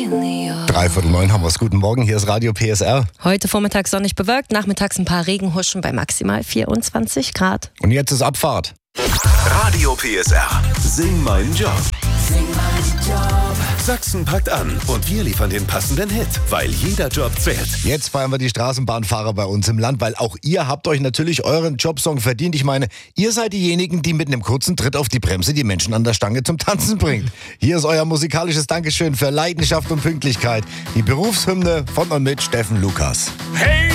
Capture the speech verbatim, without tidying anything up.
Dreiviertel neun haben wir's. Guten Morgen, hier ist Radio P S R. Heute Vormittag sonnig bewölkt, nachmittags ein paar Regenhuschen bei maximal vierundzwanzig Grad. Und jetzt ist Abfahrt. Radio P S R. Sing meinen Job. Sing meinen Job. Sachsen packt an und wir liefern den passenden Hit, weil jeder Job zählt. Jetzt feiern wir die Straßenbahnfahrer bei uns im Land, weil auch ihr habt euch natürlich euren Jobsong verdient. Ich meine, ihr seid diejenigen, die mit einem kurzen Tritt auf die Bremse die Menschen an der Stange zum Tanzen bringt. Hier ist euer musikalisches Dankeschön für Leidenschaft und Pünktlichkeit. Die Berufshymne von und mit Steffen Lukas. Hey!